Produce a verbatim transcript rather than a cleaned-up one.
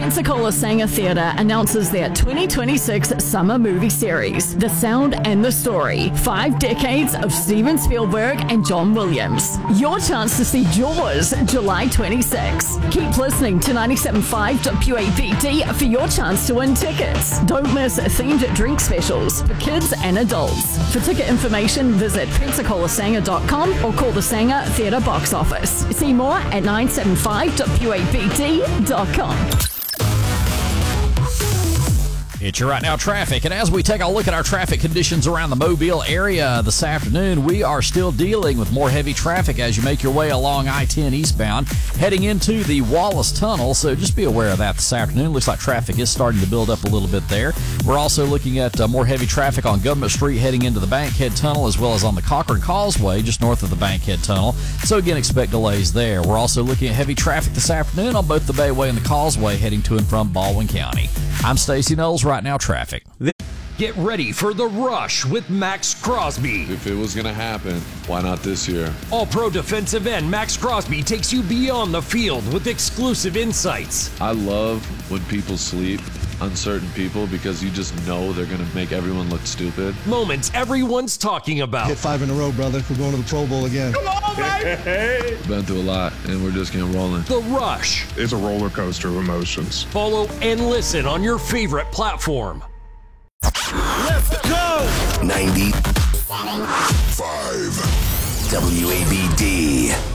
Pensacola Sanger Theatre announces their twenty twenty-six Summer Movie Series, The Sound and the Story, Five Decades of Steven Spielberg and John Williams. Your chance to see Jaws, July twenty-sixth. Keep listening to ninety-seven point five W A B D for your chance to win tickets. Don't miss themed drink specials for kids and adults. For ticket information, visit pensacola sanger dot com or call the Sanger Theatre box office. See more at nine seven five W A B D dot com. It's your Right Now traffic, and as we take a look at our traffic conditions around the Mobile area this afternoon, we are still dealing with more heavy traffic as you make your way along I ten eastbound, heading into the Wallace Tunnel, so just be aware of that this afternoon. Looks like traffic is starting to build up a little bit there. We're also looking at uh, more heavy traffic on Government Street heading into the Bankhead Tunnel, as well as on the Cochran Causeway just north of the Bankhead Tunnel, so again, expect delays there. We're also looking at heavy traffic this afternoon on both the Bayway and the Causeway heading to and from Baldwin County. I'm Stacey Knowles, Right Now Traffic. Get ready for the rush with Max Crosby. If it was going to happen, why not this year? All-pro defensive end Max Crosby takes you beyond the field with exclusive insights. I love when people sleep, uncertain people, because you just know they're going to make everyone look stupid. Moments everyone's talking about. Hit five in a row, brother. We're going to the Pro Bowl again. Come on, baby! Been through a lot, and we're just getting rolling. The Rush. It's a roller coaster of emotions. Follow and listen on your favorite platform. Let's go! ninety-five W A B D.